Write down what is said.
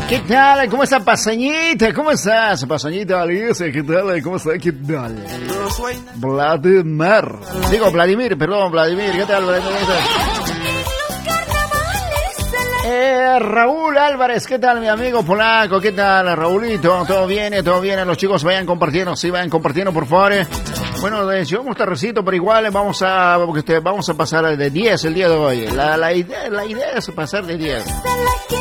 ¿Qué tal? ¿Cómo está Pasañita? ¿Cómo estás, Pasañita? Alicia, ¿qué tal? ¿Cómo está? ¿Qué tal? Vladimir, perdón, Vladimir. ¿Qué tal, Vladimir? Raúl Álvarez, ¿qué tal, mi amigo polaco? ¿Qué tal, Raulito? ¿Todo bien? ¿Todo bien? Los chicos vayan compartiendo, sí, vayan compartiendo, por favor. Bueno, llevamos tardecito, pero igual vamos a pasar de 10 el día de hoy. La idea es pasar de 10.